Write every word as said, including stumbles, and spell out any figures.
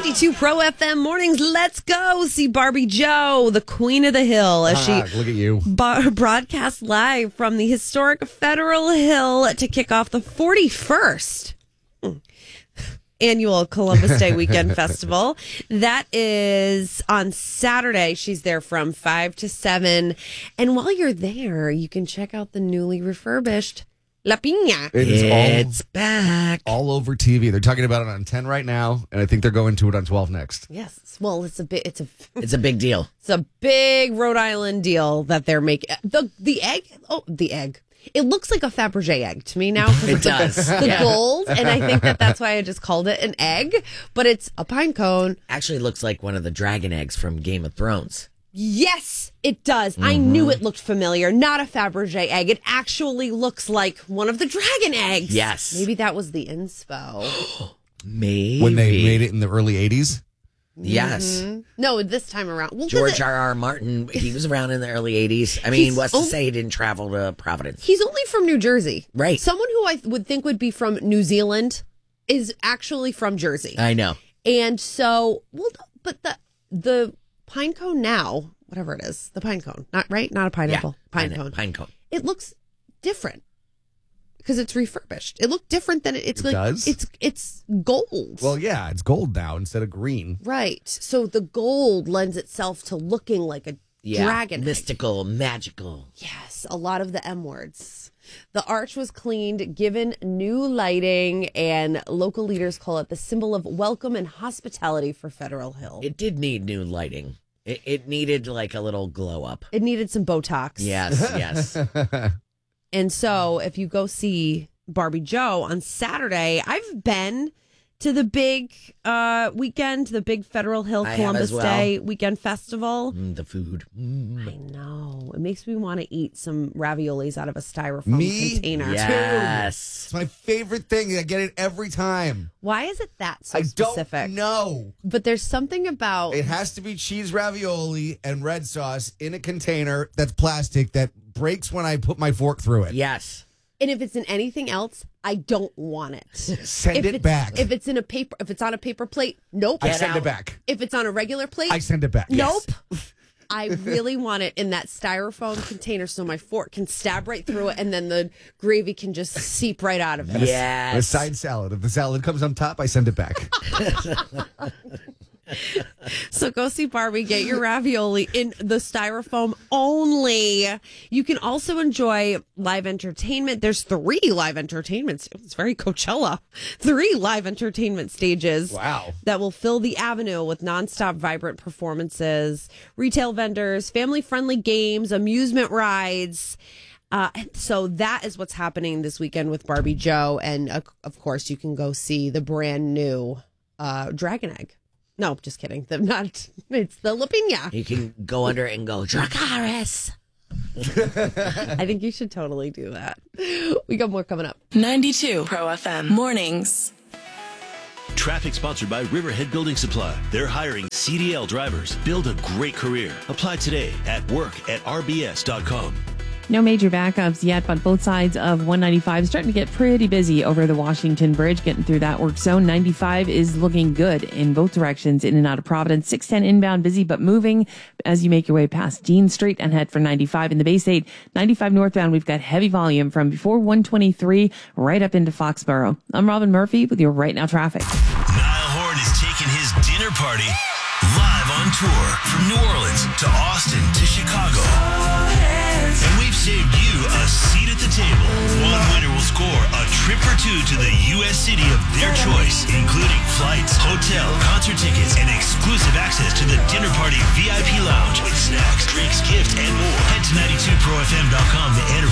ninety-two Pro F M mornings. Let's go see Barbie Joe, the queen of the hill, as ah, she look at you. Bar- broadcasts live from the historic Federal Hill to kick off the forty-first annual Columbus Day Weekend Festival. That is on Saturday. She's there from five to seven. And while you're there, you can check out the newly refurbished La Piña. It is It's all, back. all over T V. They're talking about it on ten right now, and I think they're going to it on twelve next. Yes. Well, it's a bit, it's a, It's a big deal. it's a big Rhode Island deal that they're making. The, the egg, oh, the egg. It looks like a Fabergé egg to me now. It does. The Yeah. gold, and I think that that's why I just called it an egg, but it's a pine cone. Actually looks like one of the dragon eggs from Game of Thrones. Yes, it does. I knew it looked familiar. Not a Fabergé egg. It actually looks like one of the dragon eggs. Yes. Maybe that was the inspo. Maybe. When they made it in the early eighties. Yes. Mm-hmm. No, this time around. Well, 'cause George it- R. R. Martin, he was around in the early eighties. I mean, He's what's to on- say he didn't travel to Providence? He's only from New Jersey. Right. Someone who I would think would be from New Zealand is actually from Jersey. I know. And so, well, but the the pine cone now, whatever it is, the pine cone, not right, not a pineapple, Yeah. pine Pine- cone. Pine cone. It looks different because it's refurbished. It looked different than it, it's It like does? it's it's gold. Well, yeah, it's gold now instead of green. Right. So the gold lends itself to looking like a Yeah. dragon. egg. Mystical, magical. Yes, a lot of the M words. The arch was cleaned, given new lighting, and local leaders call it the symbol of welcome and hospitality for Federal Hill. It, It did need new lighting. It, it needed like a little glow up. it needed some Botox. Yes, yes. And so if you go see Barbie Joe on Saturday, I've been to the big uh, weekend, the big Federal Hill I have Columbus as well. Day Weekend Festival. Mm, the food. Mm. I know. It makes me want to eat some raviolis out of a styrofoam Me container. Yes. It's my favorite thing. I get it every time. Why is it that so I specific? don't know. But there's something about It has to be cheese ravioli and red sauce in a container that's plastic that breaks when I put my fork through it. Yes. and if it's in anything else, I don't want it. Send if it it's, back. If it's in a paper, if it's on a paper plate, nope. I Get send out. it back. If it's on a regular plate, I send it back. nope. Yes. I really want it in that styrofoam container so my fork can stab right through it and then the gravy can just seep right out of it. A Yes. side salad. If the salad comes on top, I send it back. So go see Barbie, get your ravioli in the styrofoam only. You can also enjoy live entertainment. There's three live entertainments. It's very Coachella. Three live entertainment stages. Wow. That will fill the avenue with nonstop vibrant performances, retail vendors, family-friendly games, amusement rides. Uh, and so that is what's happening this weekend with Barbie Joe. And uh, of course, you can go see the brand new uh, Dragon Egg. No, just kidding. The, not it's the La Piña. You can go under it and go, Dracarys. I think you should totally do that. We got more coming up. ninety-two Pro F M mornings. Traffic sponsored by Riverhead Building Supply. They're hiring C D L drivers. Build a great career. Apply today at work at r b s dot com. No major backups yet, but both sides of one ninety-five starting to get pretty busy over the Washington Bridge, getting through that work zone. ninety-five is looking good in both directions, in and out of Providence. six ten inbound, busy but moving as you make your way past Dean Street and head for ninety-five in the Bay State. ninety-five northbound, we've got heavy volume from before one twenty-three right up into Foxborough. I'm Robin Murphy with your Right Now traffic. Niall Horan is taking his dinner party live on tour from New Orleans to Austin to Chicago. And we've saved you a seat at the table. One winner will score a trip or two to the U S city of their choice, including flights, hotel, concert tickets, and exclusive access to the dinner party V I P lounge with snacks, drinks, gift, and more. Head to ninety-two pro f m dot com to enter